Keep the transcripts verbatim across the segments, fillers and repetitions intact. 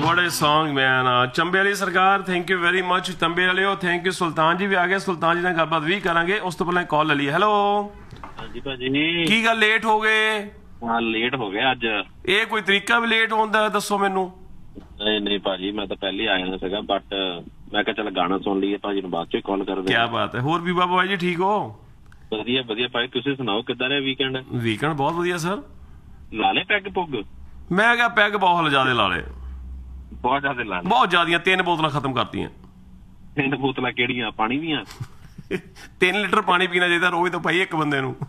ਬੜੇ ਸੌਂਗ ਮੈਨ ਚੰਬੇ ਵਾਲੀ ਸਰਕਾਰ ਥੈਂਕ ਯੂ ਵੈਰੀ ਮਚ ਤੰਬੇ ਵਾਲਿਓ ਥੈਂਕ ਯੂ ਸੁਲਤਾਨ ਜੀ ਵੀ ਆ ਗਏ ਸੁਲਤਾਨ ਜੀ ਨਾਲ ਗੱਲਬਾਤ ਵੀ ਕਰਾਂਗੇ ਉਸ ਤੋਂ ਪਹਿਲਾਂ ਕਾਲ ਲੈ ਲਈ ਹੈਲੋ ਹਾਂਜੀ ਭਾਜੀ ਕੀ ਗੱਲ ਲੇਟ ਹੋ ਗਏ ਹਾਂ ਲੇਟ ਹੋ ਗਿਆ ਅੱਜ ਇਹ ਕੋਈ ਤਰੀਕਾ ਵੀ ਲੇਟ ਹੁੰਦਾ ਦੱਸੋ ਮੈਨੂੰ ਨਹੀਂ ਨਹੀਂ ਭਾਜੀ ਮੈਂ ਤਾਂ ਪਹਿਲੇ ਆ ਜਾਣਾ ਸੀਗਾ ਬਟ ਮੈਂ ਕਿਹਾ ਚੱਲ ਗਾਣਾ ਸੁਣ ਲਈਏ ਭਾਜੀ ਨੂੰ ਬਾਅਦ ਚ ਕਾਲ ਕਰਦੇ ਕੀ ਬਾਤ ਹੈ ਹੋਰ ਬੀਬਾ ਬਾਈ ਜੀ ਠੀਕ ਹੋ ਵਧੀਆ ਵਧੀਆ ਭਾਈ ਤੁਸੀਂ ਸੁਣਾਓ ਕਿੱਦਾਂ ਰਿਹਾ ਵੀਕਐਂਡ ਵੀਕਐਂਡ ਬਹੁਤ ਵਧੀਆ ਸਰ ਲਾ ਲੇ ਪੈਗ ਪੁੱਗ ਮੈਂ ਕਿਹਾ ਪੈਗ ਬਹੁਤ ਜ਼ਿਆਦਾ ਲਾ ਲਏ ਬਹੁਤ ਜ਼ਿਆਦਾ ਲਾ ਬਹੁਤ ਜ਼ਿਆਦੀਆਂ ਤਿੰਨ ਬੋਤਲਾਂ ਖਤਮ ਕਰਤੀਆਂ ਤਿੰਨ ਬੋਤਲਾਂ ਕਿਹੜੀਆਂ ਪਾਣੀ ਦੀਆਂ ਤਿੰਨ ਲੀਟਰ ਪਾਣੀ ਪੀਣਾ ਚਾਹੀਦਾ ਰੋਜ਼ ਤੋਂ ਭਾਈ ਇੱਕ ਬੰਦੇ ਨੂੰ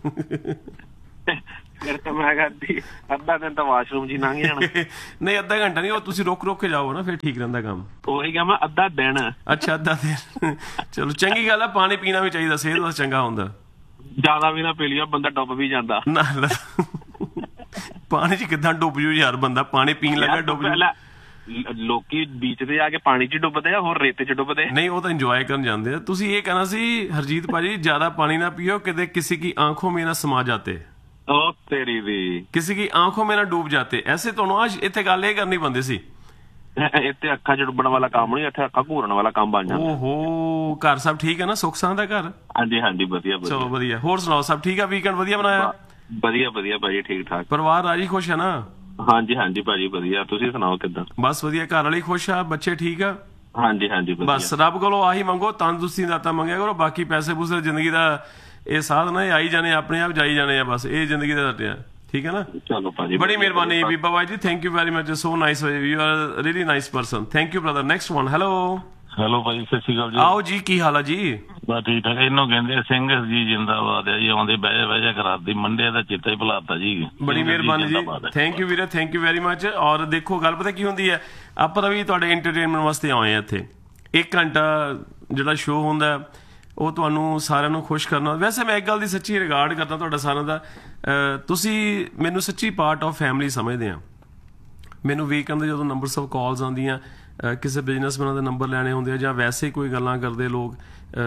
ਫਿਰ ਤਾਂ ਮੈਂ ਕਹਿੰਦੀ ਅੱਧਾ ਦਿਨ ਤਾਂ ਵਾਸ਼ਰੂਮ ਜੀ ਲੰਘ ਜਾਣਾ ਨਹੀਂ ਅੱਧਾ ਘੰਟਾ ਨਹੀਂ ਉਹ ਤੁਸੀਂ ਰੁਕ ਰੁਕ ਕੇ ਜਾਓ ਨਾ ਫਿਰ ਠੀਕ ਰਹਿੰਦਾ ਕੰਮ ਉਹੀ ਕਿਹਾ ਮੈਂ ਅੱਧਾ ਦਿਨ ਅੱਛਾ ਅੱਧਾ ਦਿਨ ਚਲੋ ਚੰਗੀ ਗੱਲ ਆ ਪਾਣੀ ਪੀਣਾ ਵੀ ਚਾਹੀਦਾ ਸਿਹਤ ਵਾਸਤੇ ਚੰਗਾ ਹੁੰਦਾ ਜ਼ਿਆਦਾ ਵੀ ਨਾ ਪੀ ਲਿਆ ਬੰਦਾ ਡੁੱਬ ਵੀ ਜਾਂਦਾ ਨਾ ਪਾਣੀ ਚ ਕਿੱਦਾਂ ਡੁੱਬ ਜੂ ਯਾਰ ਬੰਦਾ ਪਾਣੀ ਪੀਣ ਲੱਗਾ ਡੁੱਬ ਜੂ ਲੋਕੀ ਬੀਚ ਤੇ ਜਾ ਕੇ ਪਾਣੀ ਚ ਡੁੱਬਦੇ ਆ ਹੋਰ ਰੇਤੇ ਚ ਡੁੱਬਦੇ ਨਹੀਂ ਉਹ ਤਾਂ ਇੰਜੋਏ ਕਰਨ ਜਾਂਦੇ ਆ ਤੁਸੀਂ ਇਹ ਕਹਿਣਾ ਸੀ ਹਰਜੀਤ ਭਾਜੀ ਜ਼ਿਆਦਾ ਪਾਣੀ ਨਾ ਪੀਓ ਕਿਤੇ ਕਿਸੇ ਕੀ ਆਂਖੋਂ ਮੇਂ ਨਾ ਸਮਾ ਜਾਤੇ ਉਹ ਤੇਰੀ ਦੀ ਕਿਸੇ ਕੀ ਆਂਖੋਂ ਮੇਂ ਨਾ ਡੂਬ ਜਾਤੇ ਐਸੇ ਤੁਹਾਨੂੰ ਅੱਜ ਇੱਥੇ ਗੱਲ ਇਹ ਕਰਨੀ ਪੈਂਦੀ ਸੀ ਇੱਥੇ ਅੱਖਾਂ ਚ ਡੁੱਬਣ ਵਾਲਾ ਕੰਮ ਨਹੀਂ ਇੱਥੇ ਅੱਖਾਂ ਘੂਰਨ ਵਾਲਾ ਕੰਮ ਬਣ ਜਾਂਦਾ ਓਹੋ ਘਰ ਸਭ ਠੀਕ ਹੈ ਨਾ ਸੁੱਖ ਸਾਂ ਦਾ ਘਰ ਹਾਂਜੀ ਹਾਂਜੀ ਵਧੀਆ ਵਧੀਆ ਚਲੋ ਵਧੀਆ ਹੋਰ ਸੁਣਾਓ ਸਭ ਠੀਕ ਆ ਵੀਕਐਂਡ ਵਧੀਆ ਬਣਾਇਆ ਵਧੀਆ ਵਧੀਆ ਭਾਜੀ ਠੀਕ ਠਾਕ ਪਰਿਵਾਰ ਰਾਜੀ ਖੁਸ਼ ਹੈ ਨਾ ਹਾਂਜੀ ਹਾਂਜੀ ਭਾਜੀ ਵਧੀਆ ਤੁਸੀਂ ਸੁਣਾਓ ਕਿੱਦਾਂ ਬਸ ਵਧੀਆ ਘਰ ਵਾਲੀ ਖੁਸ਼ ਆ ਬੱਚੇ ਠੀਕ ਆ ਹਾਂਜੀ ਹਾਂਜੀ ਬਸ ਰੱਬ ਕੋਲੋਂ ਆਹੀ ਮੰਗੋ ਤੰਦਰੁਸਤੀ ਦਾਤਾ ਮੰਗਿਆ ਕਰੋ ਬਾਕੀ ਪੈਸੇ ਪੂਸੇ ਜ਼ਿੰਦਗੀ ਦਾ ਇਹ ਸਾਧਨ ਹੈ ਆਈ ਜਾਣੇ ਆਪਣੇ ਆਪ ਜਾਈ ਜਾਣੇ ਆ ਬਸ ਇਹ ਜ਼ਿੰਦਗੀ ਦਾ ਰੱਟਿਆ ਠੀਕ ਹੈ ਨਾ ਚਲੋ ਭਾਜੀ ਬੜੀ ਮਿਹਰਬਾਨੀ ਬੀਬਾ ਬਾਈ ਜੀ thank you very much so nice you are really nice person thank you brother next one hello hello ਭਾਈ ਸਤਿ ਸ਼੍ਰੀ ਅਕਾਲ ਜੀ ਆਓ ਜੀ ਕੀ ਹਾਲ ਆ ਜੀ ਬਸ ਠੀਕ ਠਾਕ ਇਹਨੂੰ ਕਹਿੰਦੇ ਸਿੰਘ ਜੀ ਜਿੰਦਾਬਾਦ ਆ ਜੀ ਆਉਂਦੇ ਬਹਿ ਬਹਿ ਕਰਾਤੀ ਮੰਡੇ ਦਾ ਚਿੱਤਾ ਹੀ ਭੁਲਾਤਾ ਜੀ ਬੜੀ ਮਿਹਰਬਾਨੀ ਜੀ ਥੈਂਕ ਯੂ ਵੀਰੇ ਥੈਂਕ ਯੂ ਵੈਰੀ ਮਚ ਔਰ ਦੇਖੋ ਗੱਲ ਪਤਾ ਕੀ ਹੁੰਦੀ ਹੈ ਆਪਾਂ ਤਾਂ ਵੀ ਤੁਹਾਡੇ ਐਂਟਰਟੇਨਮੈਂਟ ਵਾਸਤੇ ਆਏ ਆ ਇੱਥੇ ਇੱਕ ਘੰਟਾ ਜਿਹੜਾ ਸ਼ੋਅ ਹੁੰਦਾ ਉਹ ਤੁਹਾਨੂੰ ਸਾਰਿਆਂ ਨੂੰ ਖੁਸ਼ ਕਰਨਾ ਵੈਸੇ ਮੈਂ ਇੱਕ ਗੱਲ ਦੀ ਸੱਚੀ ਰਿਗਾਰਡ ਕਰਦਾ ਤੁਹਾਡਾ ਸਾਰਿਆਂ ਦਾ ਤੁਸੀਂ ਮੈਨੂੰ ਸੱਚੀ ਪਾਰਟ ਆਫ ਫੈਮਿਲੀ ਸਮਝਦੇ ਆ ਮੈਨੂੰ ਵੀਕਐਂਡ ਦੇ ਜਦੋਂ ਨੰਬਰਸ ਆਫ ਕਾਲਸ ਆਉਂਦੀਆਂ ਕਿਸੇ ਬਿਜ਼ਨਸਮੈਨ ਦੇ ਨੰਬਰ ਲੈਣੇ ਹੁੰਦੇ ਆ ਜਾਂ ਵੈਸੇ ਕੋਈ ਗੱਲਾਂ ਕਰਦੇ ਲੋਕ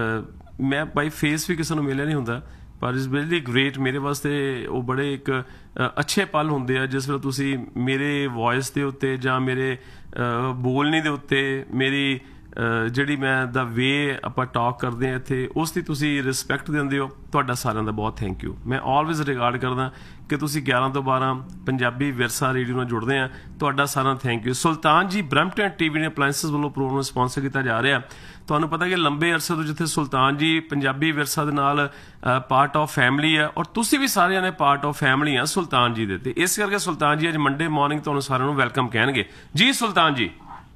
ਮੈਂ ਬਾਈ ਫੇਸ ਵੀ ਕਿਸੇ ਨੂੰ ਮਿਲਿਆ ਨਹੀਂ ਹੁੰਦਾ ਪਰ ਇਟਸ ਰੀਅਲੀ ਗ੍ਰੇਟ ਮੇਰੇ ਵਾਸਤੇ ਉਹ ਬੜੇ ਇੱਕ ਅੱਛੇ ਪਲ ਹੁੰਦੇ ਆ ਜਿਸ ਵੇਲੇ ਤੁਸੀਂ ਮੇਰੇ ਵੌਇਸ ਦੇ ਉੱਤੇ ਜਾਂ ਮੇਰੇ ਬੋਲਣੇ ਦੇ ਉੱਤੇ ਮੇਰੀ ਜਿਹੜੀ ਮੈਂ ਦਾ ਵੇ ਆਪਾਂ ਟਾਕ ਕਰਦੇ ਹਾਂ ਇੱਥੇ ਉਸ ਦੀ ਤੁਸੀਂ ਰਿਸਪੈਕਟ ਦਿੰਦੇ ਹੋ ਤੁਹਾਡਾ ਸਾਰਿਆਂ ਦਾ ਬਹੁਤ ਥੈਂਕ ਯੂ ਮੈਂ ਆਲਵੇਜ਼ ਰਿਗਾਰਡ ਕਰਦਾ ਕਿ ਤੁਸੀਂ ਗਿਆਰਾਂ ਤੋਂ ਬਾਰਾਂ ਪੰਜਾਬੀ ਵਿਰਸਾ ਰੇਡੀਓ ਨਾਲ ਜੁੜਦੇ ਆ ਤੁਹਾਡਾ ਸਾਰਿਆਂ ਦਾ ਥੈਂਕ ਯੂ ਸੁਲਤਾਨ ਜੀ ਬਰੈਂਪਟਨ ਟੀਵੀ ਨੇ ਅਪਲਾਇੰਸਿਸ ਵੱਲੋਂ ਪ੍ਰੋਗਰਾਮ ਸਪਾਂਸਰ ਕੀਤਾ ਜਾ ਰਿਹਾ ਤੁਹਾਨੂੰ ਪਤਾ ਕਿ ਲੰਬੇ ਅਰਸੇ ਤੋਂ ਜਿੱਥੇ ਸੁਲਤਾਨ ਜੀ ਪੰਜਾਬੀ ਵਿਰਸਾ ਦੇ ਨਾਲ ਪਾਰਟ ਆਫ ਫੈਮਿਲੀ ਆ ਔਰ ਤੁਸੀਂ ਵੀ ਸਾਰਿਆਂ ਨੇ ਪਾਰਟ ਆਫ ਫੈਮਿਲੀ ਆ ਸੁਲਤਾਨ ਜੀ ਦੇ ਤੇ ਇਸ ਕਰਕੇ ਸੁਲਤਾਨ ਜੀ ਅੱਜ ਮੰਡੇ ਮਾਰਨਿੰਗ ਤੁਹਾਨੂੰ ਸਾਰਿਆਂ ਨੂੰ ਵੈਲਕਮ ਕਹਿਣਗੇ ਜੀ ਸੁਲਤਾਨ ਜੀ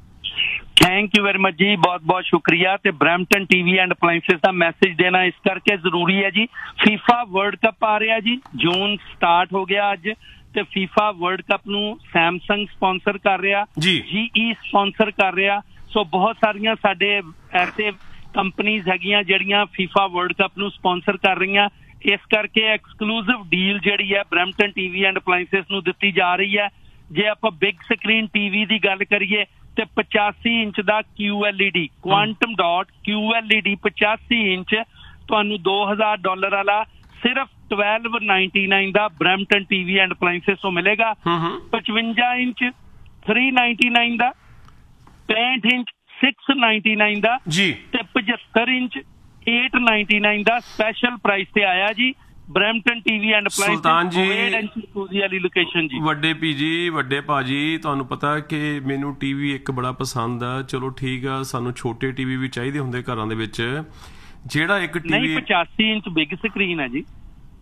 ਥੈਂਕ ਯੂ ਵੈਰੀ ਮਚ ਜੀ ਬਹੁਤ ਬਹੁਤ ਸ਼ੁਕਰੀਆ ਤੇ Brampton TV and appliances the message ਦੇਣਾ ਇਸ ਕਰਕੇ ਜ਼ਰੂਰੀ ਹੈ ਜੀ ਫੀਫਾ ਵਰਲਡ ਕੱਪ ਆ ਰਿਹਾ ਜੀ ਜੂਨ ਸਟਾਰਟ ਹੋ ਗਿਆ ਅੱਜ ਤੇ ਫੀਫਾ ਵਰਲਡ ਕੱਪ ਨੂੰ ਸੈਮਸੰਗ ਸਪਾਂਸਰ ਕਰ ਰਿਹਾ ਜੀਈ ਸਪਾਂਸਰ ਕਰ ਰਿਹਾ ਸੋ ਬਹੁਤ ਸਾਰੀਆਂ ਸਾਡੇ ਐਸੇ ਕੰਪਨੀਆਂ ਹੈਗੀਆਂ ਜਿਹੜੀਆਂ ਫੀਫਾ ਵਰਲਡ ਕੱਪ ਨੂੰ ਸਪਾਂਸਰ ਕਰ ਰਹੀਆਂ ਇਸ ਕਰਕੇ ਐਕਸਕਲੂਸਿਵ ਡੀਲ ਜਿਹੜੀ ਹੈ ਬਰੈਂਪਟਨ ਟੀਵੀ ਐਂਡ ਅਪਲਾਇੰਸਿਸ ਨੂੰ ਦਿੱਤੀ ਜਾ ਰਹੀ ਹੈ ਜੇ ਆਪਾਂ ਬਿਗ ਸਕਰੀਨ ਟੀਵੀ ਦੀ ਗੱਲ ਕਰੀਏ ਤੇ ਪਚਾਸੀ ਇੰਚ ਦਾ Q L E D quantum dot Q L E D ਪਚਾਸੀ ਇੰਚ ਤੁਹਾਨੂੰ ਦੋ ਹਜ਼ਾਰ ਡਾਲਰ ਵਾਲਾ ਸਿਰਫ ਬਾਰਾਂ ninety nine the Brampton TV and appliances ਤੋਂ ਮਿਲੇਗਾ ਪਚਵੰਜਾ ਇੰਚ ਤਿੰਨ ਨਾਈਨਟੀ ਨਾਈਨ ਦਾ ਪੈਂਹਠ ਇੰਚ ਛੇ ਨਾਈਨਟੀ ਨਾਈਨ ਦਾ ਜੀ ਤੇ ਪਝੱਤਰ ਇੰਚ ਅੱਠ ਨਾਈਨਟੀ ਨਾਈਨ ਦਾ ਸਪੈਸ਼ਲ ਪ੍ਰਾਈਸ ਤੇ ਆਇਆ ਜੀ ਬਰੈਂਪਟਨ ਟੀਵੀ ਐਂਡ ਸੁਲਤਾਨ ਜੀ ਵਾਲੀ ਲੋਕੇਸ਼ਨ ਜੀ ਵੱਡੇ ਪੀ ਜੀ ਵੱਡੇ ਭਾਜੀ ਤੁਹਾਨੂੰ ਪਤਾ ਕਿ ਮੈਨੂੰ ਟੀਵੀ ਇੱਕ ਬੜਾ ਪਸੰਦ ਆ ਚਲੋ ਠੀਕ ਆ ਸਾਨੂੰ ਛੋਟੇ ਟੀਵੀ ਵੀ ਚਾਹੀਦੇ ਹੁੰਦੇ ਘਰਾਂ ਦੇ ਵਿੱਚ ਜਿਹੜਾ ਇੱਕ ਟੀਵੀ ਪਚਾਸੀ ਇੰਚ ਬਿਗ ਸਕਰੀਨ ਹੈ ਜੀ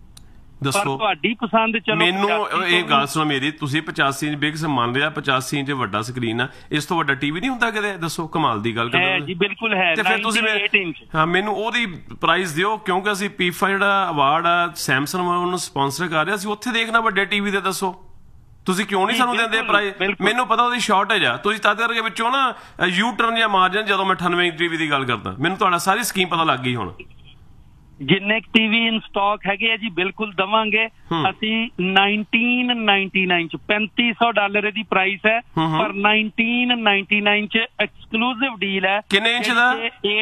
ਦੱਸੋ ਤੁਹਾਡੀ ਪਸੰਦ ਚਲੋ ਮੈਨੂੰ ਇਹ ਗੱਲ ਸੁਣੋ ਮੇਰੀ ਤੁਸੀਂ ਪਚਾਸੀ ਇੰਚ ਬਿਗ ਮੰਨ ਲਿਆ ਪਚਾਸੀ ਇੰਚ ਵੱਡਾ ਸਕਰੀਨ ਆ ਇਸ ਤੋਂ ਵੱਡਾ ਟੀਵੀ ਨਹੀਂ ਹੁੰਦਾ ਕਿਤੇ ਦੱਸੋ ਕਮਾਲ ਦੀ ਗੱਲ ਕਰਦੇ ਜੀ ਬਿਲਕੁਲ ਹੈ ਤੇ ਫਿਰ ਤੁਸੀਂ ਹਾਂ ਮੈਨੂੰ ਉਹਦੀ ਪ੍ਰਾਈਸ ਦਿਓ ਕਿਉਂਕਿ ਅਸੀਂ ਪੀਫਾ ਜਿਹੜਾ ਅਵਾਰਡ ਆ ਸੈਮਸੰਗ ਨੂੰ ਸਪਾਂਸਰ ਕਰ ਰਿਹਾ ਸੀ ਉੱਥੇ ਦੇਖਣਾ ਵੱਡੇ ਟੀਵੀ ਦੇ ਦੱਸੋ ਤੁਸੀਂ ਕਿਉਂ ਨਹੀਂ ਸਾਨੂੰ ਦਿੰਦੇ ਪ੍ਰਾਈਸ ਮੈਨੂੰ ਪਤਾ ਉਹਦੀ ਸ਼ਾਰਟੇਜ ਆ ਤੁਸੀਂ ਤਦ ਕਰਕੇ ਵਿੱਚੋਂ ਨਾ ਯੂ ਟਰਨ ਜਾਂ ਮਾਰਜਨ ਜਦੋਂ ਮੈਂ ਅਠਾਨਵੇਂ ਇੰਚ ਟੀਵੀ ਦੀ ਗੱਲ ਕਰਦਾ ਮੈਨੂੰ ਤੁਹਾਡਾ ਸਾਰੀ ਸਕੀਮ ਪਤਾ ਲੱਗ ਗਈ ਹੁਣ ਜਿੰਨੇ ਟੀਵੀ ਇਨ ਸਟਾਕ ਹੈਗੇ ਆ ਜੀ ਬਿਲਕੁਲ ਦਵਾਂਗੇ ਅਸੀਂ ਨਾਈਨਟੀਨ ਨਾਈਨਟੀ ਨਾਈਨ ਚ ਪੈਂਤੀ ਸੌ ਡਾਲਰ ਇਹਦੀ ਪ੍ਰਾਈਸ ਹੈ ਪਰ ਨਾਈਨਟੀਨ ਨਾਈਨਟੀ ਨਾਈਨ ਚ ਐਕਸਕਲੂਸਿਵ ਡੀਲ ਹੈ ਕਿੰਨੇ ਇੰਚ ਦਾ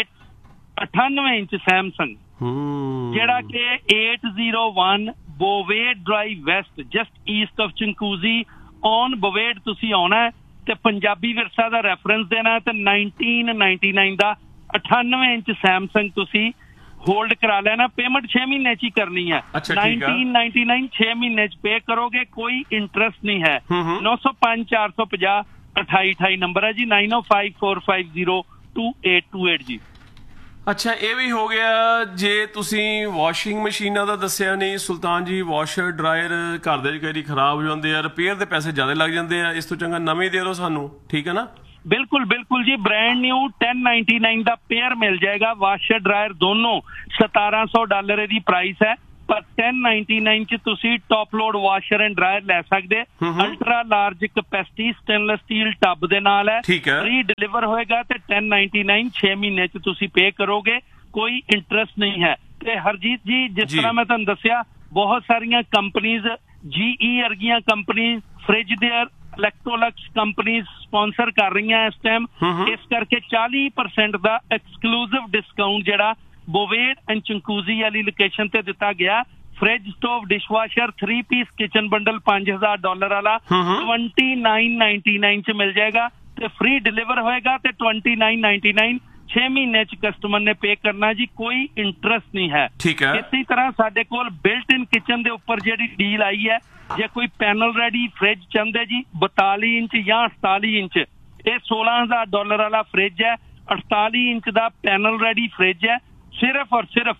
ਅਠਾਨਵੇਂ ਇੰਚ ਸੈਮਸੰਗ ਜਿਹੜਾ ਕਿ ਅੱਠ ਜ਼ੀਰੋ ਇੱਕ ਬੋਵੇਡ drive West just East of ਚਿੰਕੂਜ਼ੀ on ਬੋਵੇਡ ਤੁਸੀਂ ਆਉਣਾ ਤੇ ਪੰਜਾਬੀ ਵਿਰਸਾ ਦਾ ਰੈਫਰੈਂਸ ਦੇਣਾ ਤੇ ਨਾਈਨਟੀਨ ਨਾਈਨਟੀ ਨਾਈਨ ਦਾ ਅਠਾਨਵੇਂ ਇੰਚ ਸੈਮਸੰਗ ਤੁਸੀਂ ਹੋਲਡ ਕਰਾ ਲੈਣਾ। ਪੇਮੈਂਟ ਛੇ ਮਹੀਨੇ ਚ ਹੀ ਕਰਨੀ ਹੈ। ਨਾਈਨਟੀਨ ਨਾਈਨਟੀ ਨਾਈਨ ਛੇ ਮਹੀਨੇ ਚ ਪੇ ਕਰੋਗੇ, ਕੋਈ ਇੰਟਰਸਟ ਨਹੀਂ ਹੈ। ਨੌ ਸੌ ਪੰਜ ਚਾਰ ਸੌ ਪੰਜਾਹ ਅਠਾਈ ਅਠਾਈ ਨੰਬਰ ਹੈ ਜੀ, ਨਾਈਨ ਓ five four five zero two eight two eight ਜੀ। ਅੱਛਾ, ਇਹ ਵੀ ਹੋ ਗਿਆ। ਜੇ ਤੁਸੀਂ ਵਾਸ਼ਿੰਗ ਮਸ਼ੀਨਾਂ ਦਾ ਦੱਸਿਆ ਨਹੀਂ ਸੁਲਤਾਨ ਜੀ, ਵਾਸ਼ਰ ਡਰਾਇਰ ਘਰ ਦੇ ਕਈ ਖਰਾਬ ਹੋ ਜਾਂਦੇ ਆ, ਰਿਪੇਅਰ ਦੇ ਪੈਸੇ ਜ਼ਿਆਦਾ ਲੱਗ ਜਾਂਦੇ ਆ, ਇਸ ਤੋਂ ਚੰਗਾ ਨਵੇਂ ਦੇ ਦਿਓ ਸਾਨੂੰ, ਠੀਕ ਹੈ ਨਾ? ਬਿਲਕੁਲ ਬਿਲਕੁਲ ਜੀ, brand new ten ninety nine ਦਾ ਪੇਅਰ ਮਿਲ ਜਾਏਗਾ। ਵਾਸ਼ਰ ਡਰਾਇਰ ਦੋਨੋਂ ਸਤਾਰਾਂ ਸੌ ਡਾਲਰ ਦੀ ਪ੍ਰਾਈਸ ਹੈ, ਪਰ ਟੈਨ ਨਾਈਨਟੀ ਨਾਈਨ ਚ ਤੁਸੀਂ top load washer and dryer ਲੈ ਸਕਦੇ। Ultra large capacity stainless steel tub ਦੇ ਨਾਲ ਹੈ, ਫ੍ਰੀ ਡਿਲੀਵਰ ਹੋਏਗਾ ਤੇ ਟੈਨ ਨਾਈਨਟੀ ਨਾਈਨ ਛੇ ਮਹੀਨੇ ਚ ਤੁਸੀਂ ਪੇ ਕਰੋਗੇ, ਕੋਈ ਇੰਟਰਸਟ ਨਹੀਂ ਹੈ। ਤੇ ਹਰਜੀਤ ਜੀ, ਜਿਸ ਤਰ੍ਹਾਂ ਮੈਂ ਤੁਹਾਨੂੰ ਦੱਸਿਆ, ਬਹੁਤ ਸਾਰੀਆਂ ਕੰਪਨੀਜ਼, ਜੀਈ ਵਰਗੀਆਂ company, fridge there, ਇਲੈਕਟ੍ਰੋਲਕਸ company sponsor ਕਰ ਰਹੀਆਂ ਇਸ ਟਾਈਮ। ਇਸ ਕਰਕੇ ਚਾਲੀ ਪਰਸੈਂਟ ਦਾ ਐਕਸਕਲੂਸਿਵ ਡਿਸਕਾਊਂਟ ਜਿਹੜਾ ਬੋਵੇਡ ਐਂਡ ਚੰਕੂਜ਼ੀ ਵਾਲੀ ਲੋਕੇਸ਼ਨ ਤੇ ਦਿੱਤਾ ਗਿਆ। Fridge, stove, dishwasher, three piece kitchen bundle ਪੰਜ ਹਜ਼ਾਰ ਡਾਲਰ ਵਾਲਾ ਟਵੈਂਟੀ ਨਾਈਨ ਨਾਈਨਟੀ ਨਾਈਨ ਚ ਮਿਲ ਜਾਏਗਾ ਤੇ ਫ੍ਰੀ ਡਿਲੀਵਰ ਹੋਏਗਾ ਤੇ ਟਵੈਂਟੀ ਨਾਈਨ ਨਾਈਨਟੀ ਨਾਈਨ ਛੇ ਮਹੀਨੇ ਚ ਕਸਟਮਰ ਨੇ ਪੇ ਕਰਨਾ ਜੀ, ਕੋਈ ਇੰਟਰਸਟ ਨਹੀਂ ਹੈ। ਇਸੇ ਤਰ੍ਹਾਂ ਸਾਡੇ ਕੋਲ ਬਿਲਟ ਇਨ ਕਿਚਨ ਦੇ ਉੱਪਰ ਜਿਹੜੀ ਡੀਲ ਆਈ ਹੈ, ਜੇ ਕੋਈ ਪੈਨਲ ਰੈਡੀ ਫ੍ਰਿਜ ਚਾਹੁੰਦੇ ਜੀ ਬਤਾਲੀ ਇੰਚ ਜਾਂ ਅਠਤਾਲੀ ਇੰਚ, ਇਹ ਸੋਲਾਂ ਹਜ਼ਾਰ ਡਾਲਰ ਵਾਲਾ ਫ੍ਰਿਜ ਹੈ। ਅਠਤਾਲੀ ਇੰਚ ਦਾ ਪੈਨਲ ਰੈਡੀ ਫ੍ਰਿਜ ਹੈ, ਸਿਰਫ ਔਰ ਸਿਰਫ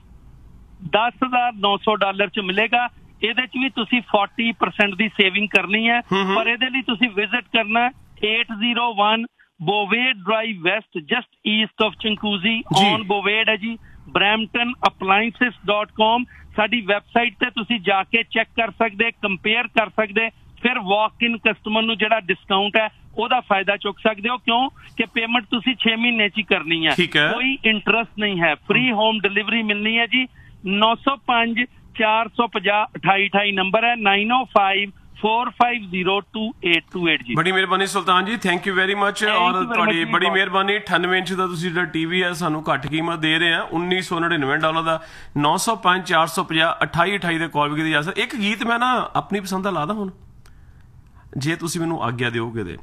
ਦਸ ਹਜ਼ਾਰ ਨੌ ਸੌ ਡਾਲਰ ਚ ਮਿਲੇਗਾ। ਇਹਦੇ ਚ ਵੀ ਤੁਸੀਂ ਚਾਲੀ ਪਰਸੈਂਟ ਦੀ ਸੇਵਿੰਗ ਕਰਨੀ ਹੈ, ਪਰ ਇਹਦੇ ਲਈ ਤੁਸੀਂ ਵਿਜ਼ਿਟ ਕਰਨਾ eight oh one Bovade Drive West, just east of Chinguacousy on Bovade ਹੈ ਜੀ, brampton appliances dot com। ਸਾਡੀ ਵੈਬਸਾਈਟ ਤੇ ਤੁਸੀਂ ਜਾ ਕੇ ਚੈੱਕ ਕਰ ਸਕਦੇ, ਕੰਪੇਅਰ ਕਰ ਸਕਦੇ, ਫਿਰ ਵਾਕ ਇਨ ਕਸਟਮਰ ਨੂੰ ਜਿਹੜਾ ਡਿਸਕਾਊਂਟ ਹੈ ਉਹਦਾ ਫਾਇਦਾ ਚੁੱਕ ਸਕਦੇ ਹੋ। ਕਿਉਂ ਕਿ ਪੇਮੈਂਟ ਤੁਸੀਂ ਛੇ ਮਹੀਨੇ ਚ ਹੀ ਕਰਨੀ ਹੈ, ਕੋਈ ਇੰਟਰਸਟ ਨਹੀਂ ਹੈ। ਫ੍ਰੀ ਹੋਮ ਡਿਲੀਵਰੀ ਮਿਲਣੀ ਹੈ ਜੀ। ਨੌ ਸੌ ਪੰਜ ਚਾਰ ਸੌ ਪੰਜਾਹ ਅਠਾਈ ਅਠਾਈ ਨੰਬਰ ਹੈ, ਨਾਈਨ ਓ five four five zero two eight two eight ਜੀ। ਬੜੀ ਮਿਹਰਬਾਨੀ ਸੁਲਤਾਨ ਜੀ, ਥੈਂਕ ਯੂ ਵੈਰੀ ਮਚ। ਔਰ ਤੁਹਾਡੀ ਬੜੀ ਮਿਹਰਬਾਨੀ। ਅਠਾਨਵੇਂ ਇੰਚ ਦਾ ਤੁਸੀਂ ਜਿਹੜਾ ਟੀਵੀ ਹੈ ਸਾਨੂੰ ਘੱਟ ਕੀਮਤ ਦੇ ਰਹੇ ਆ, ਉੱਨੀ ਸੌ ਨੜਿਨਵੇਂ ਡਾਲਰ ਦਾ। ਨੌ ਸੌ ਪੰਜ ਚਾਰ ਸੌ ਪੰਜਾਹ ਅਠਾਈ ਅਠਾਈ ਦੇ ਕਾਲ ਵੀ ਕੀਤੀ ਜਾ ਸਕਦੀ। ਇੱਕ ਗੀਤ ਮੈਂ ਨਾ ਆਪਣੀ ਪਸੰਦ ਦਾ ਲਾ ਦਾਂ ਹੁਣ, ਜੇ ਤੁਸੀਂ ਮੈਨੂੰ ਆਗਿਆ ਦਿਓਗੇ ਤੇ।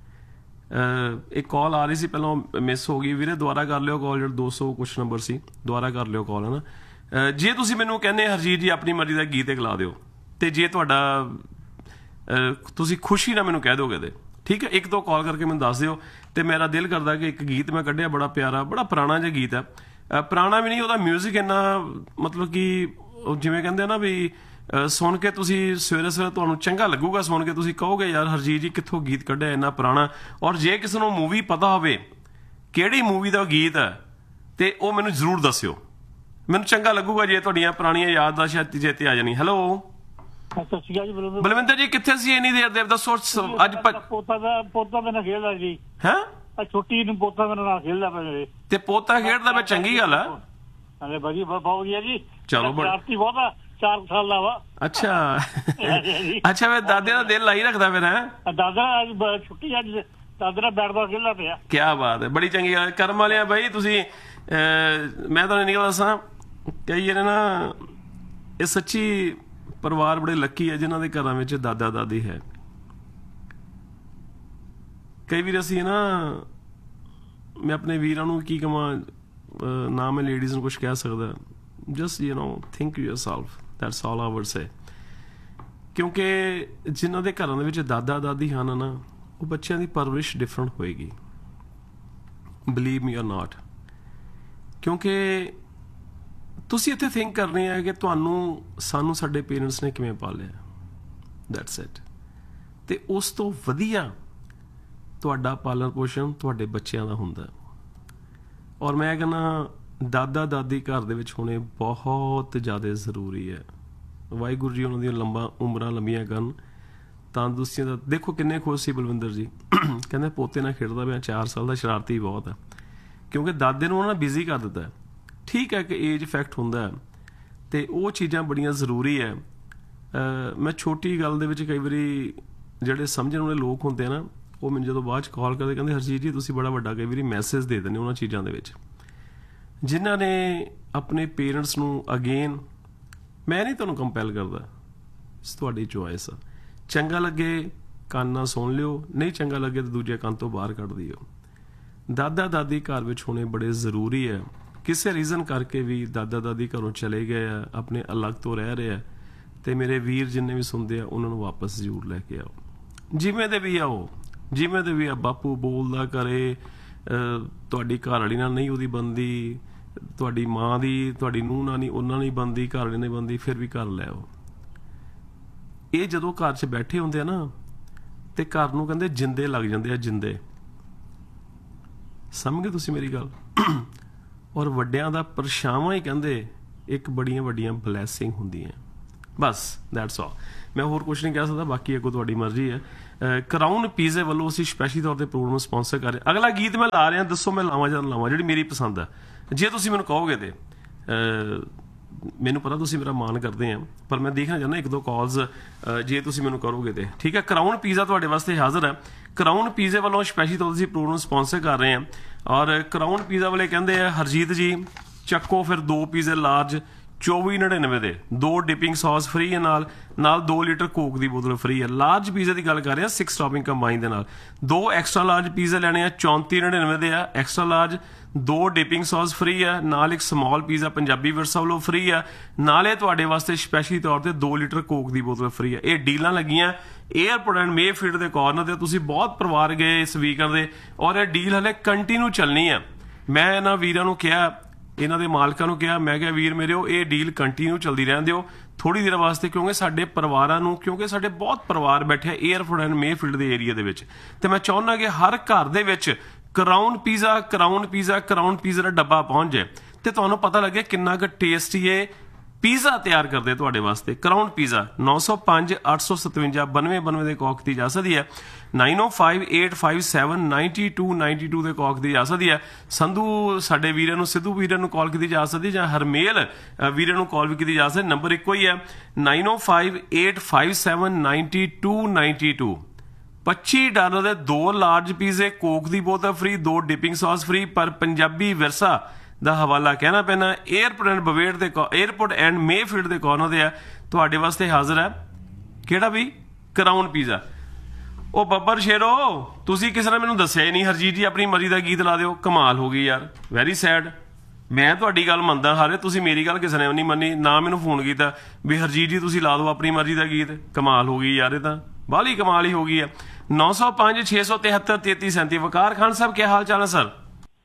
ਇੱਕ ਕਾਲ ਆ ਰਹੀ ਸੀ, ਪਹਿਲਾਂ ਮਿਸ ਹੋ ਗਈ ਵੀਰੇ, ਦੁਬਾਰਾ ਕਰ ਲਿਓ ਕਾਲ, ਜਿਹੜਾ ਦੋ ਸੌ ਕੁਛ ਨੰਬਰ ਸੀ, ਦੁਬਾਰਾ ਕਰ ਲਿਓ ਕਾਲ, ਹੈ ਨਾ। ਜੇ ਤੁਸੀਂ ਮੈਨੂੰ ਕਹਿੰਦੇ ਹਰਜੀਤ ਜੀ ਆਪਣੀ ਮਰਜ਼ੀ ਦਾ ਗੀਤ ਇੱਕ ਲਾ ਦਿਓ, ਤੇ ਜੇ ਤੁਹਾਡਾ ਤੁਸੀਂ ਖੁਸ਼ੀ ਨਾਲ ਮੈਨੂੰ ਕਹਿ ਦੋਗੇ ਤੇ ਠੀਕ ਹੈ, ਇੱਕ ਦੋ ਕਾਲ ਕਰਕੇ ਮੈਨੂੰ ਦੱਸ ਦਿਓ। ਤੇ ਮੇਰਾ ਦਿਲ ਕਰਦਾ ਕਿ ਇੱਕ ਗੀਤ ਮੈਂ ਕੱਢਿਆ, ਬੜਾ ਪਿਆਰਾ, ਬੜਾ ਪੁਰਾਣਾ ਜਿਹਾ ਗੀਤ ਹੈ। ਪੁਰਾਣਾ ਵੀ ਨਹੀਂ, ਉਹਦਾ ਮਿਊਜ਼ਿਕ ਇੰਨਾ ਮਤਲਬ ਕਿ ਜਿਵੇਂ ਕਹਿੰਦੇ ਨਾ ਵੀ ਸੁਣ ਕੇ ਤੁਸੀਂ ਸਵੇਰੇ ਸਵੇਰੇ ਤੁਹਾਨੂੰ ਚੰਗਾ ਲੱਗੂਗਾ, ਸੁਣ ਕੇ ਤੁਸੀਂ ਕਹੋਗੇ ਯਾਰ ਹਰਜੀਤ ਜੀ ਕਿੱਥੋਂ ਗੀਤ ਕੱਢਿਆ ਇੰਨਾ ਪੁਰਾਣਾ। ਔਰ ਜੇ ਕਿਸੇ ਨੂੰ ਮੂਵੀ ਪਤਾ ਹੋਵੇ ਕਿਹੜੀ ਮੂਵੀ ਦਾ ਗੀਤ ਹੈ ਤੇ ਉਹ ਮੈਨੂੰ ਜ਼ਰੂਰ ਦੱਸਿਓ, ਮੈਨੂੰ ਚੰਗਾ ਲੱਗੂਗਾ ਜੇ ਤੁਹਾਡੀਆਂ ਪੁਰਾਣੀਆਂ ਯਾਦਾਂ ਚੇਤੇ ਆ ਜਾਣੀ। ਹੈਲੋ ਬਲਵਿੰਦਰ ਜੀ, ਕਿੱਥੇ ਸੀ ਇੰਨੀ ਦੇਰ ਦੇ? ਦੱਸੋ ਅੱਜ। ਪੋਤਾ ਦਾ ਪੋਤਾ ਮੇਰੇ ਨਾਲ ਖੇਡਦਾ ਜੀ। ਹੈ ਛੁੱਟੀ ਨੂੰ ਪੋਤਾ ਮੇਰੇ ਨਾਲ ਖੇਡਦਾ ਪਿਆ। ਤੇ ਪੋਤਾ ਖੇਡਦਾ ਪਿਆ, ਚੰਗੀ ਗੱਲ ਹੈ। ਅਰੇ ਬਾਜੀ ਬਹੁਤ ਵਧੀਆ ਜੀ। ਚਲੋ ਸ਼ਰਾਰਤੀ ਬਹੁਤ ਆ, ਚਾਰ ਸਾਲ ਦਾ ਵਾ। ਅੱਛਾ ਅੱਛਾ, ਫਿਰ ਦਾਦੇ ਦਾ ਦਿਲ ਲਾਈ ਰੱਖਦਾ ਫਿਰ? ਹੈ ਦਾਦਾ ਅੱਜ ਛੁੱਟੀ, ਅੱਜ ਦਾਦੇ ਨਾਲ ਬੈਟ ਬਾਲ ਖੇਡਦਾ ਪਿਆ। ਕੀ ਬਾਤ ਹੈ, ਬੜੀ ਚੰਗੀ ਗੱਲ। ਕਰਮ ਵਾਲਿਆ ਬਾਈ ਤੁਸੀਂ। ਮੈਂ ਤੁਹਾਨੂੰ ਨਿਕਲ ਦੱਸਾਂ, ਕਈ ਜਿਹੜੇ ਨਾ ਇਹ ਸੱਚੀ ਪਰਿਵਾਰ ਬੜੇ ਲੱਕੀ ਹੈ ਜਿਨ੍ਹਾਂ ਦੇ ਘਰਾਂ ਵਿੱਚ ਦਾਦਾ ਦਾਦੀ ਹੈ। ਕਈ ਵਾਰ ਅਸੀਂ ਨਾ, ਮੈਂ ਆਪਣੇ ਵੀਰਾਂ ਨੂੰ ਕੀ ਕਹਾਂ, ਨਾ ਮੈਂ ਲੇਡੀਜ਼ ਨੂੰ ਕੁਛ ਕਹਿ ਸਕਦਾ, just you know think yourself, that's all I wood ਸੇ। ਕਿਉਂਕਿ ਜਿਨ੍ਹਾਂ ਦੇ ਘਰਾਂ ਦੇ ਵਿੱਚ ਦਾਦਾ ਦਾਦੀ ਹਨ ਨਾ, ਉਹ ਬੱਚਿਆਂ ਦੀ ਪਰਵਰਿਸ਼ ਡਿਫਰੈਂਟ ਹੋਏਗੀ, ਬਲੀਵ ਮੀ ਔਰ ਨਾਟ। ਕਿਉਂਕਿ ਤੁਸੀਂ ਇੱਥੇ ਥਿੰਕ ਕਰਨੀ ਹੈ ਕਿ ਤੁਹਾਨੂੰ ਸਾਨੂੰ ਸਾਡੇ ਪੇਰੈਂਟਸ ਨੇ ਕਿਵੇਂ ਪਾਲਿਆ, ਦੈਟਸ ਇਟ। ਤੇ ਉਸ ਤੋਂ ਵਧੀਆ ਤੁਹਾਡਾ ਪਾਲਣ ਪੋਸ਼ਣ ਤੁਹਾਡੇ ਬੱਚਿਆਂ ਦਾ ਹੁੰਦਾ। ਔਰ ਮੈਂ ਕਹਿੰਦਾ ਦਾਦਾ ਦਾਦੀ ਘਰ ਦੇ ਵਿੱਚ ਹੋਣੇ ਬਹੁਤ ਜ਼ਿਆਦਾ ਜ਼ਰੂਰੀ ਹੈ। ਵਾਹਿਗੁਰੂ ਜੀ ਉਹਨਾਂ ਦੀਆਂ ਲੰਬਾ ਉਮਰਾਂ ਲੰਬੀਆਂ ਕਰਨ, ਤੰਦਰੁਸਤੀਆਂ ਦਾ। ਦੇਖੋ ਕਿੰਨੇ ਖੁਸ਼ ਸੀ ਬਲਵਿੰਦਰ ਜੀ, ਕਹਿੰਦੇ ਪੋਤੇ ਨਾਲ ਖੇਡਦਾ ਪਿਆ, ਚਾਰ ਸਾਲ ਦਾ, ਸ਼ਰਾਰਤੀ ਬਹੁਤ ਹੈ। ਕਿਉਂਕਿ ਦਾਦੇ ਨੂੰ ਉਹਨਾਂ ਬਿਜ਼ੀ ਕਰ ਦਿੱਤਾ। ਠੀਕ ਹੈ ਕਿ ਏਜ ਇਫੈਕਟ ਹੁੰਦਾ ਤੇ ਉਹ ਚੀਜ਼ਾਂ ਬੜੀਆਂ ਜ਼ਰੂਰੀ ਹੈ। ਮੈਂ ਛੋਟੀ ਗੱਲ ਦੇ ਵਿੱਚ ਕਈ ਵਾਰੀ ਜਿਹੜੇ ਸਮਝਣ ਵਾਲੇ ਲੋਕ ਹੁੰਦੇ ਆ ਨਾ, ਉਹ ਮੈਨੂੰ ਜਦੋਂ ਬਾਅਦ 'ਚ ਕਾਲ ਕਰਦੇ ਕਹਿੰਦੇ ਹਰਜੀਤ ਜੀ ਤੁਸੀਂ ਬੜਾ ਵੱਡਾ ਕਈ ਵਾਰੀ ਮੈਸੇਜ ਦੇ ਦਿੰਦੇ ਉਹਨਾਂ ਚੀਜ਼ਾਂ ਦੇ ਵਿੱਚ, ਜਿਨ੍ਹਾਂ ਨੇ ਆਪਣੇ ਪੇਰੈਂਟਸ ਨੂੰ। ਅਗੇਨ ਮੈਂ ਨਹੀਂ ਤੁਹਾਨੂੰ ਕੰਪੈਲ ਕਰਦਾ, ਤੁਹਾਡੀ ਚੋਇਸ ਆ। ਚੰਗਾ ਲੱਗੇ ਕੰਨ ਨਾਲ ਸੁਣ ਲਿਓ, ਨਹੀਂ ਚੰਗਾ ਲੱਗੇ ਤਾਂ ਦੂਜੇ ਕੰਨ ਤੋਂ ਬਾਹਰ ਕੱਢ ਦਿਓ। ਦਾਦਾ ਦਾਦੀ ਘਰ ਵਿੱਚ ਹੋਣੇ ਬੜੇ ਜ਼ਰੂਰੀ ਹੈ। ਕਿਸੇ ਰੀਜ਼ਨ ਕਰਕੇ ਵੀ ਦਾਦਾ ਦਾਦੀ ਘਰੋਂ ਚਲੇ ਗਏ ਆ, ਆਪਣੇ ਅਲੱਗ ਤੋਂ ਰਹਿ ਰਹੇ ਆ, ਤੇ ਮੇਰੇ ਵੀਰ ਜਿੰਨੇ ਵੀ ਸੁਣਦੇ ਆ ਉਹਨਾਂ ਨੂੰ ਵਾਪਸ ਜ਼ਰੂਰ ਲੈ ਕੇ ਆਓ। ਜਿਵੇਂ ਦੇ ਵੀ ਆਓ, ਜਿਵੇਂ ਦੇ ਵੀ ਆ। ਬਾਪੂ ਬੋਲਦਾ ਕਰੇ, ਤੁਹਾਡੀ ਘਰ ਵਾਲੀ ਨਾਲ ਨਹੀਂ ਉਹਦੀ ਬਣਦੀ, ਤੁਹਾਡੀ ਮਾਂ ਦੀ ਤੁਹਾਡੀ ਨੂੰਹ ਨਾਲ ਨਹੀਂ ਉਹਨਾਂ ਨਹੀਂ ਬਣਦੀ, ਘਰ ਵਾਲੀ ਨਹੀਂ ਬਣਦੀ, ਫਿਰ ਵੀ ਘਰ ਲੈ ਆਓ। ਇਹ ਜਦੋਂ ਘਰ 'ਚ ਬੈਠੇ ਹੁੰਦੇ ਆ ਨਾ, ਤੇ ਘਰ ਨੂੰ ਕਹਿੰਦੇ ਜਿੰਦੇ ਲੱਗ ਜਾਂਦੇ ਆ, ਜਿੰਦੇ। ਸਮਝ ਗਏ ਤੁਸੀਂ ਮੇਰੀ ਗੱਲ? ਔਰ ਵੱਡਿਆਂ ਦਾ ਪਰਛਾਵਾਂ ਹੀ ਕਹਿੰਦੇ ਇੱਕ ਬੜੀਆਂ ਵੱਡੀਆਂ ਬਲੈਸਿੰਗ ਹੁੰਦੀਆਂ। ਬਸ ਦੈਟਸ ਆਲ। ਮੈਂ ਹੋਰ ਕੁਝ ਨਹੀਂ ਕਹਿ ਸਕਦਾ, ਬਾਕੀ ਅੱਗੋਂ ਤੁਹਾਡੀ ਮਰਜ਼ੀ ਹੈ। ਕਰਾਊਨ ਪੀਜ਼ੇ ਵੱਲੋਂ ਅਸੀਂ ਸਪੈਸ਼ਲੀ ਤੌਰ ਤੇ ਪ੍ਰੋਗਰਾਮ ਸਪਾਂਸਰ ਕਰ ਰਹੇ। ਅਗਲਾ ਗੀਤ ਮੈਂ ਲਾ ਰਿਹਾ, ਦੱਸੋ ਮੈਂ ਲਾਵਾਂ ਜਾਂ ਲਾਵਾਂ, ਜਿਹੜੀ ਮੇਰੀ ਪਸੰਦ ਹੈ। ਜੇ ਤੁਸੀਂ ਮੈਨੂੰ ਕਹੋਗੇ ਤੇ ਮੈਨੂੰ ਪਤਾ ਤੁਸੀਂ ਮੇਰਾ ਮਾਣ ਕਰਦੇ ਆ, ਪਰ ਮੈਂ ਦੇਖਣਾ ਚਾਹੁੰਦਾ ਇੱਕ ਦੋ ਕਾਲਸ ਜੇ ਤੁਸੀਂ ਮੈਨੂੰ ਕਰੋਗੇ ਤੇ ਠੀਕ ਹੈ। ਕਰਾਊਨ ਪੀਜ਼ਾ ਤੁਹਾਡੇ ਵਾਸਤੇ ਹਾਜ਼ਰ ਹੈ। ਕਰਾਊਨ ਪੀਜ਼ੇ ਵੱਲੋਂ ਸਪੈਸ਼ਲੀ ਤੌਰ ਤੇ ਅਸੀਂ ਪ੍ਰੋਗਰਾਮ ਸਪਾਂਸਰ ਕਰ ਰਹੇ ਹਾਂ। ਔਰ ਕਰਾਊਨ ਪੀਜ਼ਾ ਵਾਲੇ ਕਹਿੰਦੇ ਆ ਹਰਜੀਤ ਜੀ ਚੱਕੋ ਫਿਰ ਦੋ ਪੀਜ਼ੇ ਲਾਰਜ ਚੌਵੀ ਨੜਿਨਵੇਂ ਦੇ, ਦੋ ਡਿਪਿੰਗ ਸੌਸ ਫ੍ਰੀ ਹੈ, ਨਾਲ ਨਾਲ ਦੋ ਲੀਟਰ ਕੋਕ ਦੀ ਬੋਤਲ ਫ੍ਰੀ ਹੈ। ਲਾਰਜ ਪੀਜ਼ੇ ਦੀ ਗੱਲ ਕਰ ਰਹੇ ਆ ਸਿਕਸ ਟੌਪਿੰਗ ਕੰਬਾਈਨ ਦੇ ਨਾਲ। ਦੋ ਐਕਸਟਰਾ ਲਾਰਜ ਪੀਜ਼ੇ ਲੈਣੇ ਆ ਚੌਂਤੀ ਨੜਿਨਵੇਂ ਦੇ ਆ ਐਕਸਟਰਾ ਲਾਰਜ, ਦੋ ਡਿਪਿੰਗ ਸੌਸ ਫ੍ਰੀ ਆ, ਨਾਲ ਇੱਕ ਸਮਾਲ ਪੀਜ਼ਾ ਪੰਜਾਬੀ ਵਿਰਸਾ ਵੱਲੋਂ ਫ੍ਰੀ ਆ, ਨਾਲੇ ਤੁਹਾਡੇ ਵਾਸਤੇ ਸਪੈਸ਼ਲੀ ਤੌਰ ਤੇ ਦੋ ਲੀਟਰ ਕੋਕ ਦੀ ਬੋਤਲ ਫ੍ਰੀ ਆ। ਇਹ ਡੀਲਾਂ ਲੱਗੀਆਂ ਏਅਰਪੋਰਟ ਐਂਡ ਮੇਫੀਲਡ ਦੇ ਕਾਰਨਰ ਤੇ। ਤੁਸੀਂ ਬਹੁਤ ਪਰਿਵਾਰ ਗਏ ਇਸ ਵੀਕਐਂਡ ਦੇ, ਔਰ ਇਹ ਡੀਲ ਹਲੇ ਕੰਟੀਨਿਊ ਚੱਲਣੀ ਆ। ਮੈਂ ਇਹਨਾਂ ਵੀਰਾਂ ਨੂੰ ਕਿਹਾ, ਇਹਨਾਂ ਦੇ ਮਾਲਕਾਂ ਨੂੰ ਕਿਹਾ, ਮੈਂ ਕਿਹਾ ਵੀਰ ਮੇਰਿਓ ਇਹ ਡੀਲ ਕੰਟੀਨਿਊ ਚੱਲਦੀ ਰਹਿਣ ਦਿਓ ਥੋੜੀ ਦੇਰ ਵਾਸਤੇ, ਕਿਉਂਕਿ ਸਾਡੇ ਪਰਿਵਾਰਾਂ ਨੂੰ, ਕਿਉਂਕਿ ਸਾਡੇ ਬਹੁਤ ਪਰਿਵਾਰ ਬੈਠੇ ਏਅਰਪੋਰਟ ਐਂਡ ਮੇਫੀਲਡ ਦੇ ਏਰੀਆ ਦੇ ਵਿੱਚ, ਤੇ ਮੈਂ ਚਾਹੁੰਦਾ ਕਿ ਹਰ ਘਰ ਦੇ ਵਿੱਚ crown pizza crown pizza crown pizza ਦਾ ਡੱਬਾ ਪਹੁੰਚ ਜਾਏ ਤੇ ਤੁਹਾਨੂੰ ਪਤਾ ਲੱਗੇ ਕਿੰਨਾ ਕੁ ਟੇਸਟੀ ਇਹ ਪੀਜ਼ਾ ਤਿਆਰ ਕਰਦੇ ਤੁਹਾਡੇ ਵਾਸਤੇ। ਕਰਾਊਨ ਪੀਜ਼ਾ ਨੌ ਸੌ ਪੰਜ ਅੱਠ ਸੌ ਸਤਵੰਜਾ ਬਾਨਵੇਂ ਬਾਨਵੇਂ ਦੇ ਕੌਕ ਦੀ ਜਾ ਸਕਦੀ ਹੈ। ਨਾਈਨ ਓ five eight five seven ninety two ninety two ਦੇ ਕੌਕ ਦੀ ਜਾ ਸਕਦੀ ਹੈ। ਸੰਧੂ ਸਾਡੇ ਵੀਰਾਂ ਨੂੰ, ਸਿੱਧੂ ਵੀਰਾਂ ਨੂੰ ਕਾਲ ਕੀਤੀ ਜਾ ਸਕਦੀ, ਜਾਂ ਹਰਮੇਲ ਵੀਰਾਂ ਨੂੰ ਕਾਲ ਵੀ ਕੀਤੀ ਜਾ ਸਕਦੀ। ਨੰਬਰ ਇੱਕੋ ਹੀ ਹੈ ਨਾਈਨ ਓ five eight five seven ninety two ninety two. ਪੱਚੀ ਡਾਲਰ ਦੇ ਦੋ ਲਾਰਜ ਪੀਜ਼ੇ, ਕੋਕ ਦੀ ਬੋਤਲ ਫ੍ਰੀ, ਦੋ ਡਿਪਿੰਗ ਸੌਸ ਫ੍ਰੀ। ਪਰ ਪੰਜਾਬੀ ਵਿਰਸਾ ਦਾ ਹਵਾਲਾ ਕਹਿਣਾ ਪੈਣਾ ਏਅਰਪੋਰਟ ਐਂਡ ਬਵੇਟ ਦੇ ਏਅਰਪੋਰਟ ਐਂਡ ਮੇਫੀਲਡ ਦੇ ਕਾਰਨਰ ਤੇ ਆ ਤੁਹਾਡੇ ਵਾਸਤੇ ਹਾਜ਼ਰ ਹੈ। ਕਿਹੜਾ ਵੀ? Crown pizza. ਉਹ ਬੱਬਰ ਸ਼ੇਰੋ, ਤੁਸੀਂ ਕਿਸੇ ਨੇ ਮੈਨੂੰ ਦੱਸਿਆ ਹੀ ਨਹੀਂ। ਹਰਜੀਤ ਜੀ ਆਪਣੀ ਮਰਜ਼ੀ ਦਾ ਗੀਤ ਲਾ ਦਿਓ, ਕਮਾਲ ਹੋ ਗਈ ਯਾਰ, ਵੈਰੀ ਸੈਡ। ਮੈਂ ਤੁਹਾਡੀ ਗੱਲ ਮੰਨਦਾ ਹਾਰੇ, ਤੁਸੀਂ ਮੇਰੀ ਗੱਲ ਕਿਸੇ ਨੇ ਨਹੀਂ ਮੰਨੀ, ਨਾ ਮੈਨੂੰ ਫੋਨ ਕੀਤਾ ਵੀ ਹਰਜੀਤ ਜੀ ਤੁਸੀਂ ਲਾ ਦਿਓ ਆਪਣੀ ਮਰਜ਼ੀ ਦਾ ਗੀਤ। ਕਮਾਲ ਹੋ ਗਈ ਯਾਰ, ਇਹ ਤਾਂ ਬਾਹਲੀ ਕਮਾਲ ਹੀ ਹੋ ਗਈ ਹੈ। ਨੌ ਸੌ ਪੰਜ ਛੇ ਸੌ ਤਿਹੱਤਰ ਤੇਤੀ ਸੈਂਤੀ। ਵਕਾਰ ਖਾਨ ਸਾਹਿਬ ਕੀ ਹਾਲ ਚਾਲ ਹੈ sir?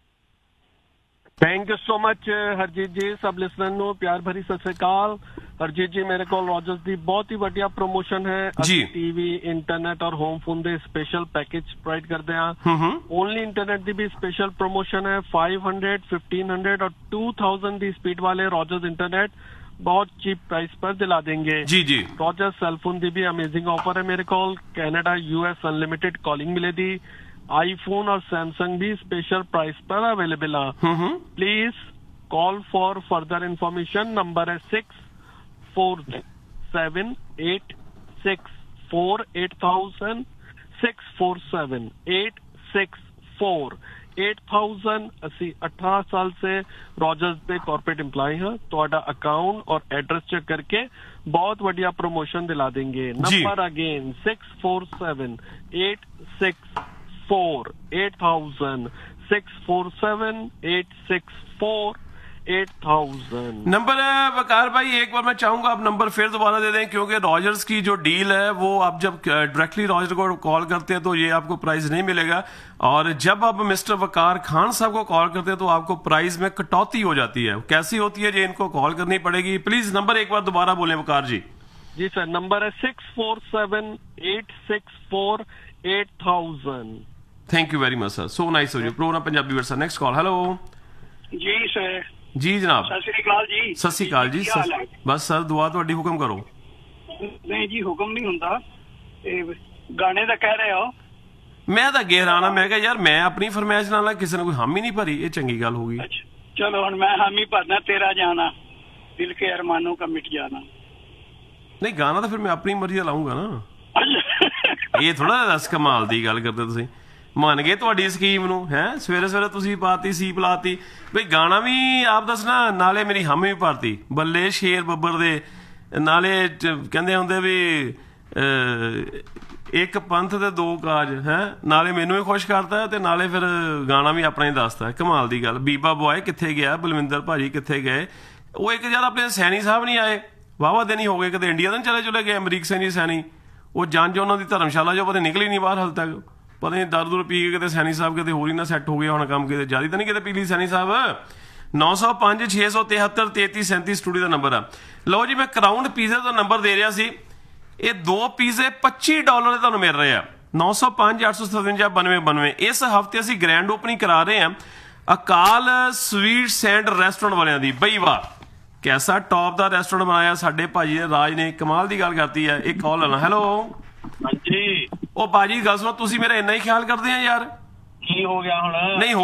Thank you so much Harjeet जी। सब लिसनर ਨੂੰ ਪਿਆਰ ਭਰੀ ਸਤਿ ਸ੍ਰੀ ਅਕਾਲ। ਹਰਜੀਤ ਜੀ ਮੇਰੇ ਕੋਲ ਰੋਜਰਸ ਦੀ ਬਹੁਤ ਹੀ ਵੱਡੀਆ ਪ੍ਰੋਮੋਸ਼ਨ ਹੈ। ਅਸੀਂ ਟੀਵੀ, ਇੰਟਰਨੈਟ ਔਰ ਹੋਮ ਫੋਨ ਦੇ ਸਪੈਸ਼ਲ ਪੈਕੇਜ ਪ੍ਰੋਵਾਈਡ ਕਰਦੇ ਹਾਂ। ਓਨਲੀ ਇੰਟਰਨੈਟ ਦੀ ਵੀ ਸਪੈਸ਼ਲ ਪ੍ਰੋਮੋਸ਼ਨ ਹੈ। फाइव हंड्रेड, फिफ्टीन हंड्रेड और टू थाउजेंड ਦੀ ਸਪੀਡ ਵਾਲੇ ਰੋਜਰਸ ਇੰਟਰਨੈਟ बहुत चीप प्राइस पर दिला देंगे। जी जी। रॉजर्स सेलफोन दी भी अमेजिंग ऑफर है मेरे को। कनाडा यूएस अनलिमिटेड कॉलिंग मिलेगी। आईफोन और सैमसंग भी स्पेशल प्राइस पर अवेलेबल है। Please call for further information. Number है six four seven eight six four eight thousand six four seven eight six four eight thousand. ਅਸੀਂ अठारह साल से रॉजर्स ਦੇ कॉर्पोरेट एम्प्लॉय हैं। ਤੁਹਾਡਾ अकाउंट और एड्रेस चेक करके बहुत बढ़िया प्रमोशन दिला देंगे। Number again six four seven eight six four eight thousand six four seven eight six four eight thousand number है। वकार भाई एक बार मैं चाहूंगा आप नंबर फिर दोबारा दे दें, क्योंकि रॉजर्स की जो डील है वो आप जब डायरेक्टली रॉजर को कॉल करते हैं तो ये आपको प्राइस नहीं मिलेगा, और जब आप मिस्टर वकार खान साहब को कॉल करते हैं तो आपको प्राइस में कटौती हो जाती है। कैसी होती है ये इनको कॉल करनी पड़ेगी। प्लीज नंबर एक बार दोबारा बोलें वकार जी। जी सर, नंबर है six four seven eight six four eight thousand. Thank you very much sir, so nice of you. Programme Punjabi versa. Next call. Hello ji sir. जी जनाब, सत श्री अकाल जी। सत श्री अकाल जी। बस सर दुआ ਤੁਹਾਡੀ, ਹੁਕਮ ਕਰੋ। ਨਹੀਂ ਜੀ ਹੁਕਮ ਨਹੀਂ ਹੁੰਦਾ, ਇਹ ਗਾਣੇ ਦਾ ਕਹਿ ਰਹੇ ਹੋ। ਮੈਂ ਤਾਂ ਅੱਗੇ ਹੈਰਾਨ ਆ, ਮੈਂ ਕਿਹਾ ਯਾਰ ਮੈਂ ਆਪਣੀ ਫਰਮਾਇਸ਼ ਨਾਲ ਕਿਸੇ ਨੇ ਕੋਈ ਹਾਮੀ ਨਹੀਂ ਭਰੀ, ਇਹ ਚੰਗੀ ਗੱਲ ਹੋ ਗਈ। ਅੱਛਾ ਚਲੋ ਹੁਣ ਮੈਂ ਹਾਮੀ ਭਰਨਾ, ਤੇਰਾ ਜਾਣਾ ਦਿਲ ਕੇ ਅਰਮਾਨੋਂ ਕਾ ਮਿਟ ਜਾਣਾ। ਨਹੀਂ ਗਾਣਾ ਤਾਂ ਫਿਰ ਮੈਂ ਆਪਣੀ ਮਰਜ਼ੀ ਦਾ ਲਾਉਂਗਾ ਨਾ। ਇਹ ਥੋੜਾ ਦਸ ਕਮਾਲ ਦੀ ਗੱਲ ਕਰਦੇ ਤੁਸੀਂ। ਮੰਨ ਗਏ ਤੁਹਾਡੀ ਸਕੀਮ ਨੂੰ ਹੈ। ਸਵੇਰੇ ਸਵੇਰੇ ਤੁਸੀਂ ਪਾਤੀ ਸੀ ਪਲਾਤੀ ਬਈ ਗਾਣਾ ਵੀ ਆਪ ਦੱਸਣਾ, ਨਾਲੇ ਮੇਰੀ ਹਮ ਵੀ ਭਰਤੀ। ਬੱਲੇ ਸ਼ੇਰ ਬੱਬਰ ਦੇ ਨਾਲੇ ਕਹਿੰਦੇ ਹੁੰਦੇ ਵੀ ਇੱਕ ਪੰਥ ਤੇ ਦੋ ਕਾਜ ਹੈ, ਨਾਲੇ ਮੈਨੂੰ ਵੀ ਖੁਸ਼ ਕਰਤਾ ਤੇ ਨਾਲੇ ਫਿਰ ਗਾਣਾ ਵੀ ਆਪਣਾ ਹੀ ਦੱਸਦਾ। ਕਮਾਲ ਦੀ ਗੱਲ। ਬੀਬਾ ਬੁਆਏ ਕਿੱਥੇ ਗਿਆ, ਬਲਵਿੰਦਰ ਭਾਜੀ ਕਿੱਥੇ ਗਏ? ਉਹ ਇੱਕ ਯਾਰ ਆਪਣੇ ਸੈਣੀ ਸਾਹਿਬ ਨਹੀਂ ਆਏ, ਵਾਹਵਾ ਦਿਨ ਹੀ ਹੋ ਗਏ, ਕਦੇ ਇੰਡੀਆ ਤਾਂ ਚਲੇ ਚਲੇ ਗਏ ਅਮਰੀਕ ਸਿੰਘ ਜੀ ਸੈਣੀ। ਉਹ ਜੰਜ ਉਹਨਾਂ ਦੀ ਧਰਮਸ਼ਾਲਾ ਜੋ ਪਤਾ ਨਿਕਲੀ ਨਹੀਂ ਬਾਹਰ ਹਾਲੇ ਤੱਕ, ਪਤਾ ਨਹੀਂ ਦਰ ਦੁਰ ਪੀ ਕੇ ਕਿਤੇ ਸੈਣੀ ਸਾਹਿਬ ਕਿਤੇ ਹੋਰ ਹੀ ਨਾ ਸੈੱਟ ਹੋ ਗਿਆ ਹੁਣ ਕੰਮ, ਕਿਤੇ ਜ਼ਿਆਦਾ ਤਾਂ ਨਹੀਂ ਕਿਤੇ ਪੀ ਲਈ ਸੈਣੀ ਸਾਹਿਬ। ਨੌ ਸੌ ਪੰਜ ਛੇ ਸੌ ਤਿਹੱਤਰ ਤੇਤੀ ਸੈਂਤੀ ਸਟੂਡੀਓ ਦਾ ਨੰਬਰ ਆ। ਲਓ ਜੀ, ਮੈਂ ਕਰਾਊਂਡ ਪੀਜ਼ੇ ਦਾ ਨੰਬਰ ਦੇ ਰਿਹਾ ਸੀ। ਇਹ ਦੋ ਪੀਜ਼ੇ ਪੱਚੀ ਡਾਲਰ ਦੇ ਤੁਹਾਨੂੰ ਮਿਲ ਰਹੇ ਆ। ਨੌ ਸੌ ਪੰਜ ਅੱਠ ਸੌ ਸਤਵੰਜਾ ਬਾਨਵੇਂ ਬਾਨਵੇਂ। ਇਸ ਹਫਤੇ ਅਸੀਂ ਗ੍ਰੈਂਡ ਓਪਨਿੰਗ ਕਰਾ ਰਹੇ ਹਾਂ ਅਕਾਲ ਸਵੀਟਸ ਐਂਡ ਰੈਸਟੋਰੈਂਟ ਵਾਲਿਆਂ ਦੀ। ਬਈ ਵਾਹ, ਕੈਸਾ ਟੌਪ ਦਾ ਰੈਸਟੋਰੈਂਟ ਬਣਾਇਆ ਸਾਡੇ ਭਾਜੀ ਨੇ, ਰਾਜ ਨੇ, ਕਮਾਲ ਦੀ ਗੱਲ ਕਰਤੀ ਹੈ। ਇੱਕ ਕਾਲ ਲੈਣਾ। ਹੈਲੋ ਹਾਂਜੀ, ਉਹ ਭਾਜੀ ਗੱਲ ਸੁਣੋ, ਤੁਸੀਂ ਮੇਰਾ ਇੰਨਾ ਹੀ ਖਿਆਲ ਕਰਦੇ ਆ ਯਾਰ। ਕੀ ਹੋ ਗਿਆ ਹੁਣ? ਨਹੀਂ